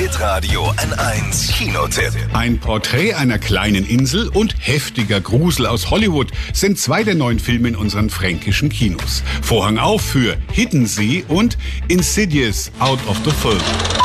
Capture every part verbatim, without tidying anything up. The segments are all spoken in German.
Hitradio N eins Kinotipp. Ein Porträt einer kleinen Insel und heftiger Grusel aus Hollywood sind zwei der neuen Filme in unseren fränkischen Kinos. Vorhang auf für Hiddensee und Insidious Out of the Film.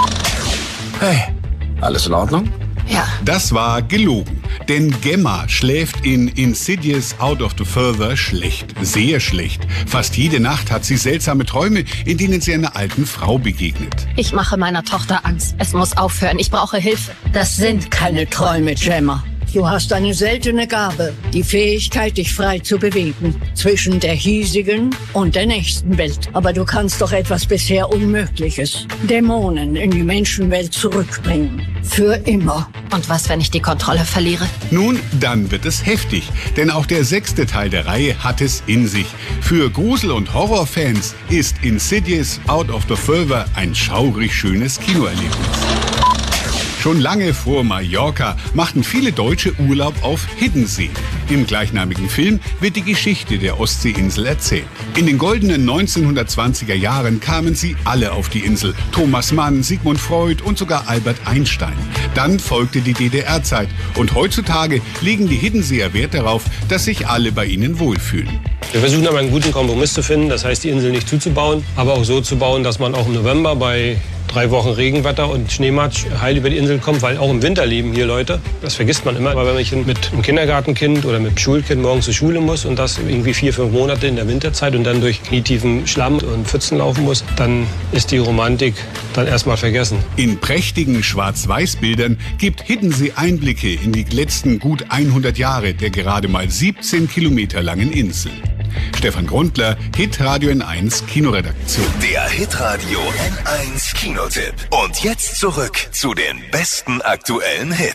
Hey, alles in Ordnung? Ja. Das war gelogen, denn Gemma schläft in Insidious Out of the Further schlecht, sehr schlecht. Fast jede Nacht hat sie seltsame Träume, in denen sie einer alten Frau begegnet. Ich mache meiner Tochter Angst. Es muss aufhören. Ich brauche Hilfe. Das sind keine Träume, Gemma. Du hast eine seltene Gabe, die Fähigkeit, dich frei zu bewegen, zwischen der hiesigen und der nächsten Welt. Aber du kannst doch etwas bisher Unmögliches, Dämonen in die Menschenwelt zurückbringen. Für immer. Und was, wenn ich die Kontrolle verliere? Nun, dann wird es heftig, denn auch der sechste Teil der Reihe hat es in sich. Für Grusel- und Horrorfans ist Insidious Out of the Further ein schaurig schönes Kinoerlebnis. Schon lange vor Mallorca machten viele Deutsche Urlaub auf Hiddensee. Im gleichnamigen Film wird die Geschichte der Ostseeinsel erzählt. In den goldenen neunzehnhundertzwanziger Jahren kamen sie alle auf die Insel. Thomas Mann, Sigmund Freud und sogar Albert Einstein. Dann folgte die D D R-Zeit und heutzutage legen die Hiddenseer Wert darauf, dass sich alle bei ihnen wohlfühlen. Wir versuchen aber einen guten Kompromiss zu finden, das heißt die Insel nicht zuzubauen, aber auch so zu bauen, dass man auch im November bei drei Wochen Regenwetter und Schneematsch heil über die Insel kommt, weil auch im Winter leben hier Leute. Das vergisst man immer, weil wenn man mit einem Kindergartenkind oder mit einem Schulkind morgens zur Schule muss und das irgendwie vier, fünf Monate in der Winterzeit und dann durch knietiefen Schlamm und Pfützen laufen muss, dann ist die Romantik dann erstmal vergessen. In prächtigen Schwarz-Weiß-Bildern gibt Hiddensee Einblicke in die letzten gut hundert Jahre der gerade mal siebzehn Kilometer langen Insel. Stefan Grundler, Hitradio N eins Kinoredaktion. Der Hitradio N eins Kinotipp. Und jetzt zurück zu den besten aktuellen Hits.